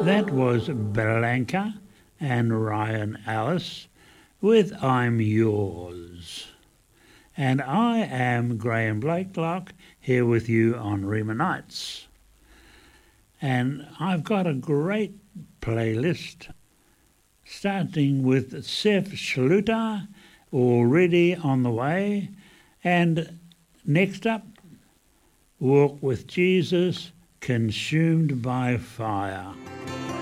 That was Blanca and Ryan Ellis with I'm Yours. And I am Graham Blakelock here with you on Rima Nights. And I've got a great playlist starting with Seth Schluter, Already on the Way, and next up, Walk with Jesus, Consumed by Fire.